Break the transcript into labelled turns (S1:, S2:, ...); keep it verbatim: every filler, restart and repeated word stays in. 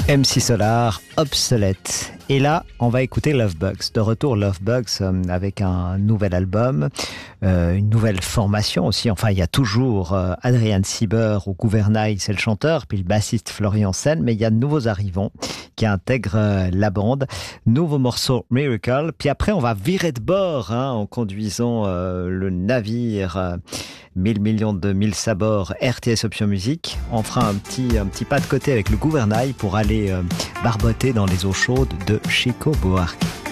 S1: M C Solar, obsolète. Et là, on va écouter Lovebugs. De retour, Lovebugs euh, avec un nouvel album, euh, une nouvelle formation aussi. Enfin, il y a toujours euh, Adrian Sieber au gouvernail, c'est le chanteur, puis le bassiste Florian Sen, mais il y a de nouveaux arrivants qui intègrent euh, la bande. Nouveau morceau Miracle, puis après on va virer de bord hein, en conduisant euh, le navire euh, mille millions de mille sabords R T S Option Musique. On fera un petit, un petit pas de côté avec le gouvernail pour aller euh, barboter dans les eaux chaudes de Chico Buarque.